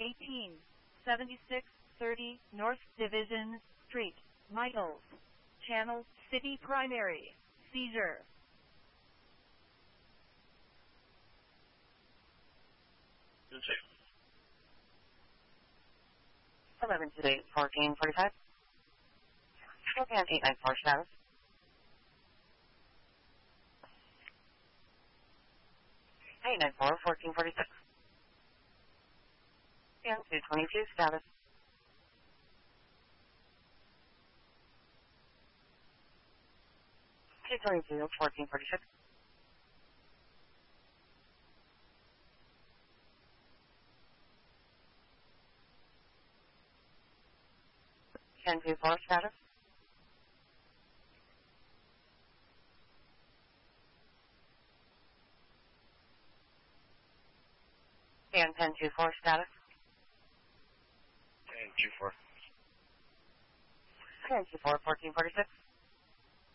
187630 North Division Street, Michaels. Channel City Primary. Seizure. Good check. 11 today, 1445. Spokane 894 status. Eight nine four 1446. And 222 status. Two 22 1446. Ten two four status. And 1024 status. 10-4. 1024 1446.